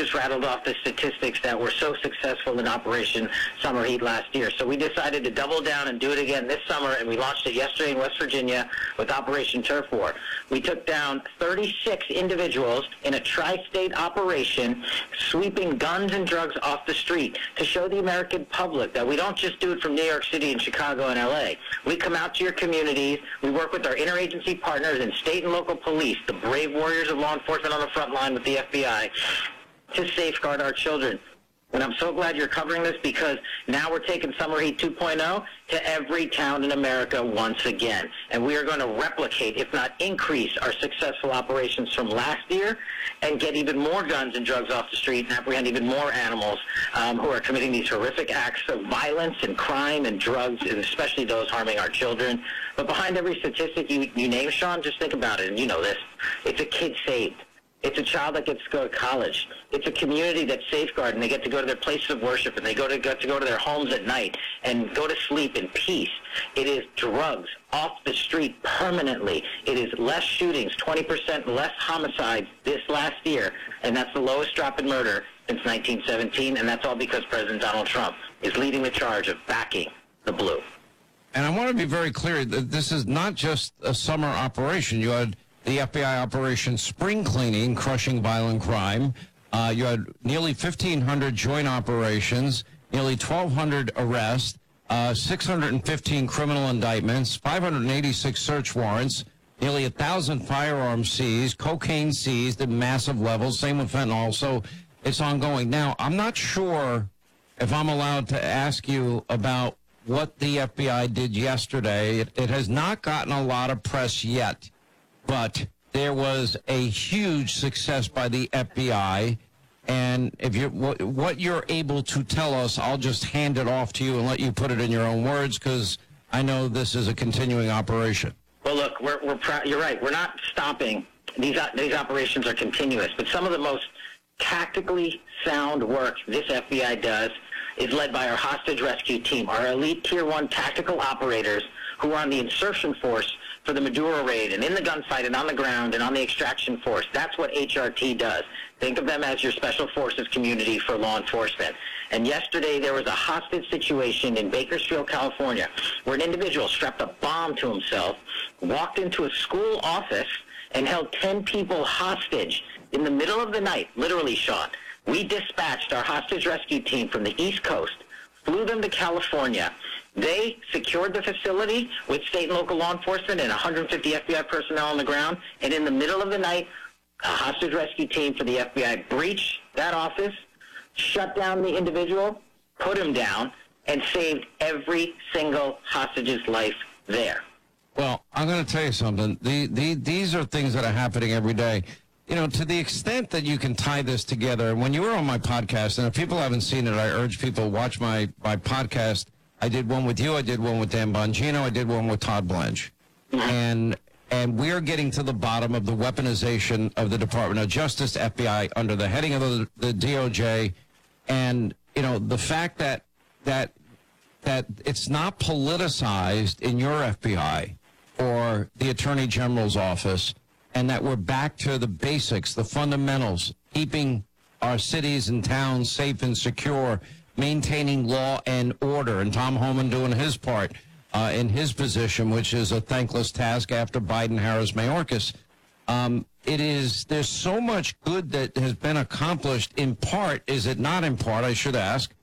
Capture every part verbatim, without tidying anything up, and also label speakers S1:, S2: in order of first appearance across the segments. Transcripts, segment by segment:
S1: just rattled off the statistics that were so successful in Operation Summer Heat last year. So we decided to double down and do it again this summer, and we launched it yesterday in West Virginia with Operation Turf War. We took down thirty-six individuals in a tri-state operation, sweeping guns and drugs off the street to show the American public that we don't just do it from New York City and Chicago and L A. We come out to your communities. We work with our interagency partners and state and local police, the brave warriors of law enforcement on the front line with the F B I, to safeguard our children. And I'm so glad you're covering this, because now we're taking Summer Heat two point oh to every town in America once again. And we are going to replicate, if not increase, our successful operations from last year and get even more guns and drugs off the street and apprehend even more animals um, who are committing these horrific acts of violence and crime and drugs, and especially those harming our children. But behind every statistic you, you name, Sean, just think about it, and you know this. It's a kid saved. It's a child that gets to go to college. It's a community that's safeguarded, and they get to go to their places of worship, and they go to get to go to their homes at night and go to sleep in peace. It is drugs off the street permanently. It is less shootings, twenty percent less homicides this last year, and that's the lowest drop in murder since nineteen seventeen, and that's all because President Donald Trump is leading the charge of backing the blue.
S2: And I want to be very clear that this is not just a summer operation. You had the F B I Operation Spring Cleaning, crushing violent crime. Uh, you had nearly fifteen hundred joint operations, nearly twelve hundred arrests, uh, six hundred fifteen criminal indictments, five hundred eighty-six search warrants, nearly one thousand firearms seized, cocaine seized at massive levels, same with fentanyl. So it's ongoing. Now, I'm not sure if I'm allowed to ask you about what the F B I did yesterday. It, it has not gotten a lot of press yet. But there was a huge success by the F B I, and if you what, what you're able to tell us, I'll just hand it off to you and let you put it in your own words, because I know this is a continuing operation.
S1: Well, look, we're we're proud. You're right. We're not stopping. These these operations are continuous, but some of the most tactically sound work this F B I does is led by our hostage rescue team, our elite Tier One tactical operators who are on the insertion force for the Maduro raid, and in the gunfight, and on the ground, and on the extraction force. That's what H R T does. Think of them as your special forces community for law enforcement. And yesterday there was a hostage situation in Bakersfield, California, where an individual strapped a bomb to himself, walked into a school office, and held ten people hostage in the middle of the night, literally, Sean. We dispatched our hostage rescue team from the East Coast, flew them to California. They secured the facility with state and local law enforcement and one hundred fifty F B I personnel on the ground. And in the middle of the night, a hostage rescue team for the F B I breached that office, shut down the individual, put him down, and saved every single hostage's life there.
S2: Well, I'm going to tell you something. The, the, these are things that are happening every day. You know, to the extent that you can tie this together, when you were on my podcast, and if people haven't seen it, I urge people to watch my, my podcast. I did one with you. I did one with Dan Bongino. I did one with Todd Blanche. And and we're getting to the bottom of the weaponization of the Department of Justice, F B I, under the heading of the, the D O J. And, you know, the fact that that that it's not politicized in your F B I or the Attorney General's office, and that we're back to the basics, the fundamentals, keeping our cities and towns safe and secure, maintaining law and order, and Tom Homan doing his part uh, in his position, which is a thankless task after Biden, Harris, Mayorkas. Um, it is, there's so much good that has been accomplished in part, is it not in part, I should ask,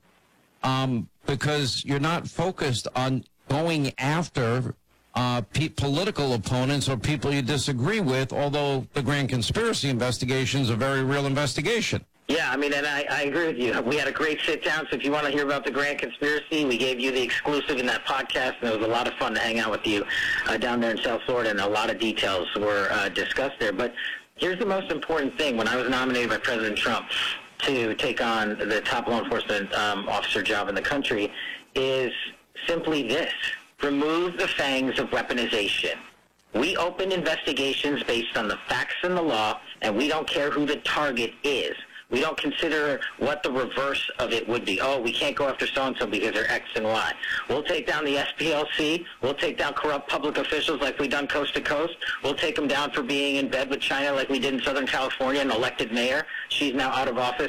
S2: um, because you're not focused on going after uh, pe- political opponents or people you disagree with, although the grand conspiracy investigation is a very real investigation.
S1: Yeah, I mean, and I, I agree with you. We had a great sit-down, so if you want to hear about the Grand Conspiracy, we gave you the exclusive in that podcast, and it was a lot of fun to hang out with you uh, down there in South Florida, and a lot of details were uh, discussed there. But here's the most important thing. When I was nominated by President Trump to take on the top law enforcement um, officer job in the country, is simply this: remove the fangs of weaponization. We open investigations based on the facts and the law, and we don't care who the target is. We don't consider what the reverse of it would be. Oh, we can't go after so-and-so because they're X and Y. We'll take down the S P L C. We'll take down corrupt public officials like we've done coast to coast. We'll take them down for being in bed with China like we did in Southern California, an elected mayor. She's now out of office